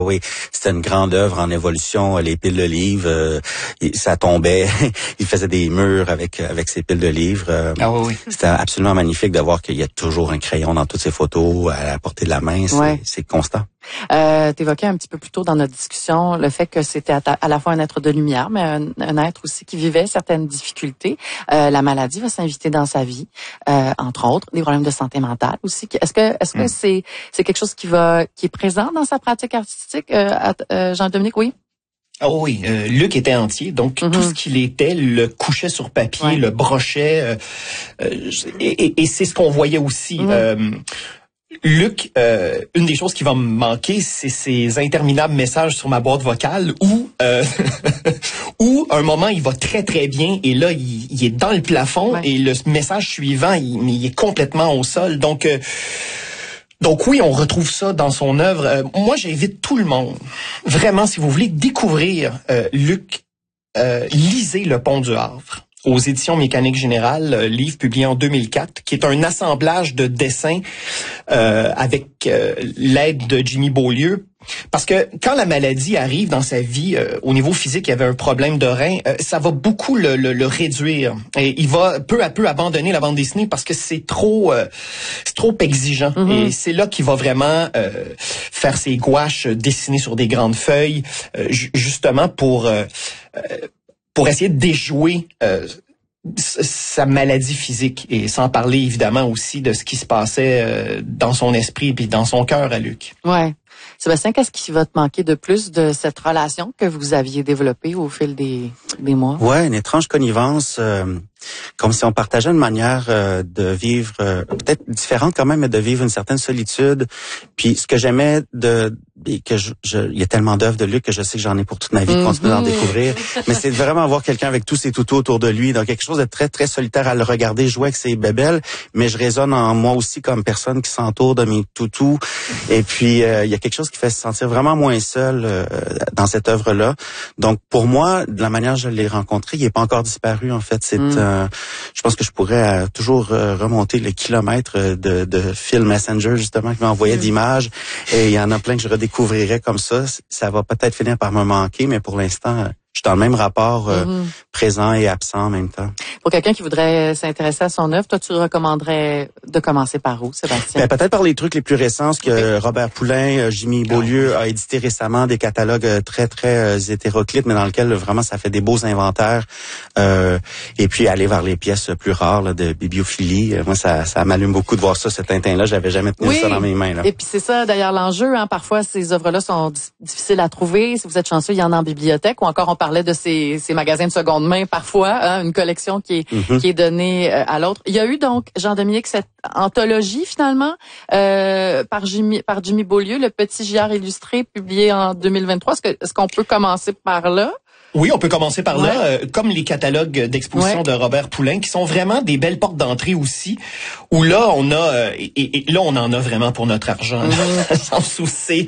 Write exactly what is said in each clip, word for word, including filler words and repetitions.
Oui, c'était une grande œuvre en évolution. Les piles de livres, euh, ça tombait. Il faisait des murs avec avec ses piles de livres. Euh, ah oui, oui. C'était absolument magnifique de voir qu'il y a toujours un crayon dans toutes ses photos à la portée de la main. C'est, ouais. c'est constant. Euh, t'évoquais un petit peu plus tôt dans notre discussion le fait que c'était à, ta, à la fois un être de lumière, mais un, un être aussi qui vivait certaines difficultés. Euh, la maladie va s'inviter dans sa vie, euh, entre autres, des problèmes de santé mentale aussi. Est-ce que est-ce que mm. c'est c'est quelque chose qui va qui est présent dans sa pratique artistique, euh, euh, Jean-Dominique? Oui. Oh oui, euh, Luc était entier, donc mm-hmm. tout ce qu'il était le couchait sur papier, ouais. le brochait, euh, euh, et, et, et c'est ce qu'on voyait aussi. Mm-hmm. Euh, Luc, euh, une des choses qui va me manquer, c'est ces interminables messages sur ma boîte vocale où, euh, où, à un moment, il va très très bien et là, il, il est dans le plafond ouais. et le message suivant, il, il est complètement au sol. Donc, euh, donc oui, on retrouve ça dans son œuvre. Euh, moi, j'invite tout le monde, vraiment, si vous voulez découvrir euh, Luc, euh, lisez Le Pont du Havre aux éditions Mécanique Générale, euh, livre publié en deux mille quatre, qui est un assemblage de dessins euh, avec euh, l'aide de Jimmy Beaulieu. Parce que quand la maladie arrive dans sa vie, euh, au niveau physique, il y avait un problème de rein, euh, ça va beaucoup le, le, le réduire. Et il va peu à peu abandonner la bande dessinée parce que c'est trop euh, c'est trop exigeant. Mm-hmm. Et c'est là qu'il va vraiment euh, faire ses gouaches, dessiner sur des grandes feuilles, euh, j- justement pour... Euh, euh, pour essayer de déjouer euh, sa maladie physique et sans parler évidemment aussi de ce qui se passait euh, dans son esprit puis dans son cœur à Luc. Ouais. Sébastien, qu'est-ce qui va te manquer de plus de cette relation que vous aviez développée au fil des, des mois? Ouais, une étrange connivence, euh, comme si on partageait une manière euh, de vivre, euh, peut-être différente quand même, mais de vivre une certaine solitude. Puis ce que j'aimais de, que je, je, il y a tellement d'œuvres de Luc que je sais que j'en ai pour toute ma vie, de continuer d'en découvrir. Mais c'est vraiment avoir quelqu'un avec tous ses toutous autour de lui, donc quelque chose de très très solitaire à le regarder jouer avec ses bébelles. Mais je résonne en moi aussi comme personne qui s'entoure de mes toutous. Et puis euh, il y a quelque chose qui fait se sentir vraiment moins seul euh, dans cette œuvre-là. Donc pour moi, de la manière dont je l'ai rencontré, il n'est pas encore disparu en fait. C'est mm. euh, je pense que je pourrais euh, toujours euh, remonter le kilomètre de, de Phil Messenger justement qui m'envoyait mm. d'images. Et il y en a plein que je redécouvrirais comme ça. Ça va peut-être finir par me manquer, mais pour l'instant, je suis dans le même rapport euh, mm-hmm. présent et absent en même temps. Pour quelqu'un qui voudrait s'intéresser à son œuvre, toi, tu recommanderais de commencer par où, Sébastien? Ben, peut-être par les trucs les plus récents, ce que okay. Robert Poulain, Jimmy Beaulieu a édité récemment, des catalogues très, très hétéroclites, mais dans lesquels vraiment ça fait des beaux inventaires. Euh, et puis aller vers les pièces plus rares là, de bibliophilie. Moi, ça, ça m'allume beaucoup de voir ça, ce Tintin-là. J'avais jamais tenu oui. ça dans mes mains. Là. Et puis c'est ça, d'ailleurs, l'enjeu. Hein, parfois, ces œuvres-là sont difficiles à trouver. Si vous êtes chanceux, il y en a en bibliothèque. Ou encore, on parlait de ces, ces magasins de seconde main parfois, hein, une collection qui est, mm-hmm. qui est donnée euh, à l'autre. Il y a eu donc, Jean-Dominique, cette anthologie finalement euh, par Jimmy par Jimmy Beaulieu, le Petit Giard illustré, publié en deux mille vingt-trois. Est-ce que est-ce qu'on peut commencer par là? Oui, on peut commencer par ouais. là, euh, comme les catalogues d'exposition ouais. de Robert Poulain, qui sont vraiment des belles portes d'entrée aussi, où là, on a, euh, et, et là, on en a vraiment pour notre argent, mm-hmm. sans souci.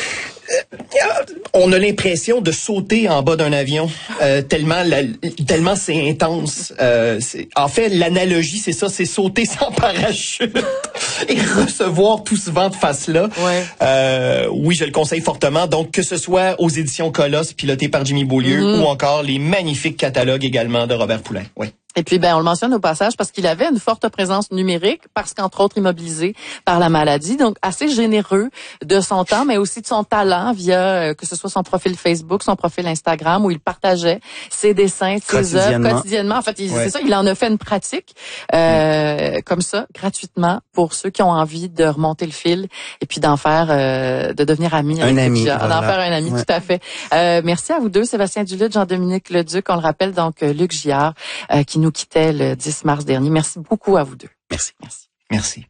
On a l'impression de sauter en bas d'un avion euh, tellement la, tellement c'est intense. Euh, c'est, en fait, l'analogie, c'est ça, c'est sauter sans parachute et recevoir tout ce vent de face-là. Ouais. Euh, oui, je le conseille fortement. Donc, que ce soit aux éditions Colosse, pilotées par Jimmy Beaulieu, mm-hmm. ou encore les magnifiques catalogues également de Robert Poulain. Oui. Et puis, ben, on le mentionne au passage parce qu'il avait une forte présence numérique, parce qu'entre autres immobilisé par la maladie, donc assez généreux de son temps, mais aussi de son talent via euh, que ce soit son profil Facebook, son profil Instagram, où il partageait ses dessins, ses œuvres quotidiennement. En fait, il, ouais. c'est ça, il en a fait une pratique euh, mmh. comme ça, gratuitement, pour ceux qui ont envie de remonter le fil et puis d'en faire, euh, de devenir ami. Un avec ami, voilà. D'en faire un ami, ouais. tout à fait. Euh, merci à vous deux, Sébastien Duluth, Jean-Dominique Leduc. On le rappelle donc, Luc Giard, euh, qui nous quittait le dix mars dernier. Merci beaucoup à vous deux. Merci. Merci. Merci.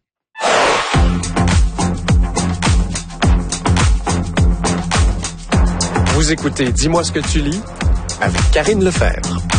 Vous écoutez Dis-moi ce que tu lis avec Karine Lefebvre.